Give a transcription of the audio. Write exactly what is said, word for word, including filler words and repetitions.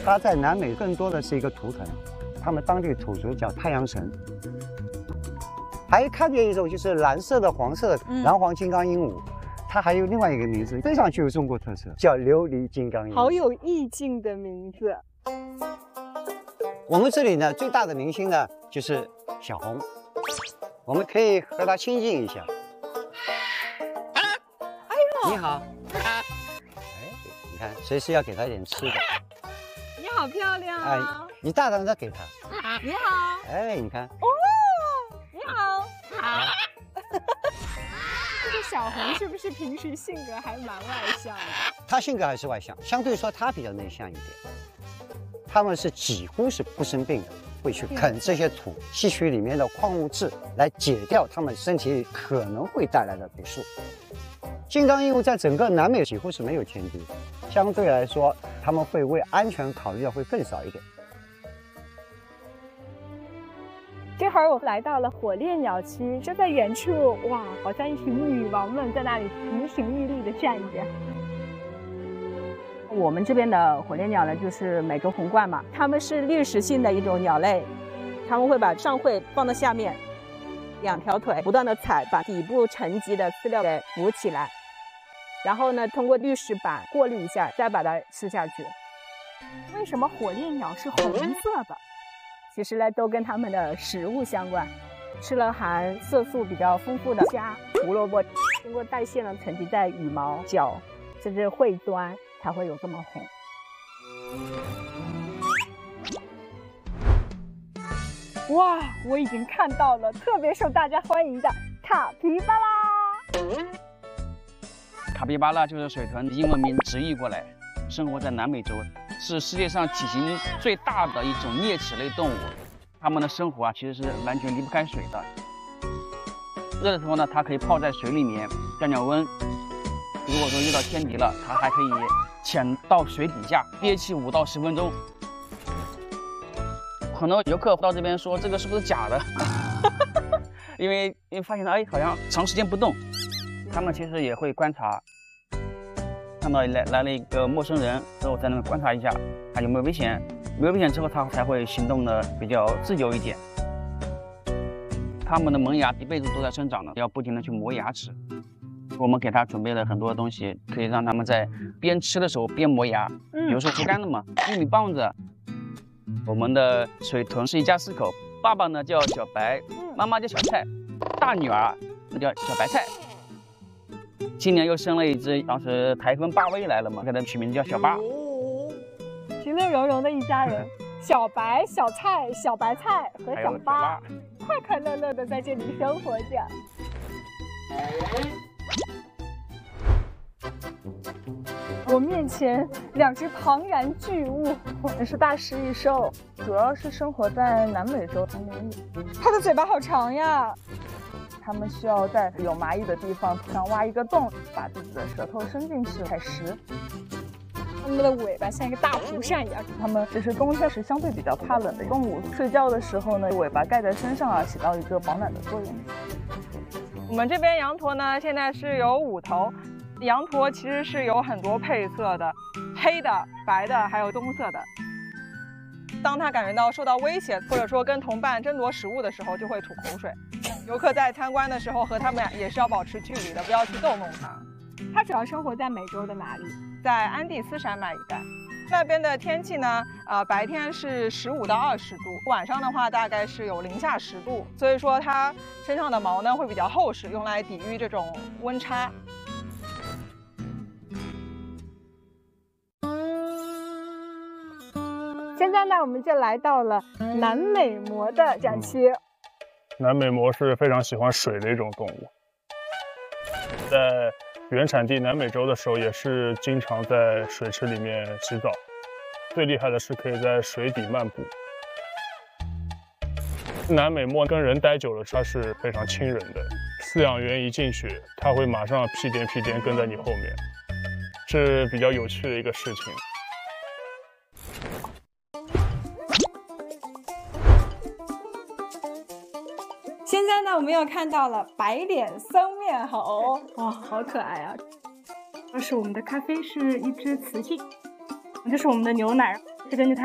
它在南美更多的是一个图腾，他们当地土族叫太阳神。还看见一种就是蓝色的、黄色的蓝黄金刚鹦鹉，嗯、它还有另外一个名字，非常具有中国特色，叫琉璃金刚鹦鹉。 好有意境的名字。 我们这里呢，最大的明星呢就是小红，我们可以和它亲近一下。 哎呦， 你好。哎，你看，随时要给它一点吃的。 你好漂亮啊！ 哎，你大胆的给它。 你好。 哎，你看。 哦，你好。好。这个小红是不是平时性格还蛮外向的？ 她性格还是外向，相对说她比较内向一点。他们是几乎是不生病的，会去啃这些土，吸取里面的矿物质来解掉他们身体里可能会带来的毒素。金刚鹦鹉在整个南美几乎是没有天敌的，相对来说，他们会为安全考虑的会更少一点。 这会儿我来到了火烈鸟区，就在远处，哇，好像一群女王们在那里亭亭玉立的站着。 我们这边的火烈鸟呢，就是美洲红冠嘛，它们是掠食性的一种鸟类，它们会把上喙放到下面，两条腿不断的踩，把底部沉积的饲料给浮起来，然后呢，通过滤食板过滤一下，再把它吃下去。 为什么火烈鸟是红色的？ 其实呢，都跟它们的食物相关，吃了含色素比较丰富的虾、胡萝卜，经过代谢呢，沉积在羽毛、脚甚至喙端，才会有这么红。 哇，我已经看到了特别受大家欢迎的卡皮巴拉。 卡皮巴拉就是水豚英文名直译过来，生活在南美洲，是世界上体型最大的一种啮齿类动物。它们的生活啊，其实是完全离不开水的。热的时候呢，它可以泡在水里面降降温。如果说遇到天敌了，它还可以潜到水底下憋气五到十分钟。很多游客到这边说这个是不是假的？因为因为发现它哎好像长时间不动，他们其实也会观察，看到来来了一个陌生人之后，在那边观察一下他有没有危险，没有危险之后，它才会行动的比较自由一点。它们的门牙一辈子都在生长的，要不停的去磨牙齿。我们给它准备了很多东西，可以让它们在边吃的时候边磨牙， 嗯、 比如说竹竿的嘛，玉米棒子。我们的水豚是一家四口，爸爸呢叫小白，妈妈叫小菜，大女儿那叫小白菜。今年又生了一只，当时台风巴威来了嘛，给它取名字叫小巴。 其乐融融的一家人，小白、小菜、小白菜和小巴，快快乐乐的在这里生活着。我面前两只庞然巨物， 这是大食蚁兽，主要是生活在南美洲丛林里。 它的嘴巴好长呀！ 它们需要在有蚂蚁的地方土上挖一个洞，把自己的舌头伸进去采食。 它们的尾巴像一个大蒲扇一样。 它们只是冬天是相对比较怕冷的动物，睡觉的时候呢，尾巴盖在身上啊，起到一个保暖的作用。 我们这边羊驼呢，现在是有五头。羊驼其实是有很多配色的，黑的、白的，还有棕色的。当它感觉到受到威胁，或者说跟同伴争夺食物的时候，就会吐口水。游客在参观的时候和它们也是要保持距离的，不要去逗弄它。 它主要生活在美洲的哪里？ 在安第斯山脉一带。那边的天气呢，呃，白天是十五到二十度，晚上的话大概是有零下十度，所以说它身上的毛呢会比较厚实，用来抵御这种温差。 现在呢，我们就来到了南美貘的展区。 嗯、南美貘是非常喜欢水的一种动物，在原产地南美洲的时候，也是经常在水池里面洗澡。最厉害的是可以在水底漫步。南美貘跟人待久了，它是非常亲人的。饲养员一进去，它会马上屁颠屁颠跟在你后面，是比较有趣的一个事情。 现在呢，我们又看到了白脸僧面猴，哇，好可爱啊！这是我们的咖啡，是一只雌性。 这是我们的牛奶，是根据它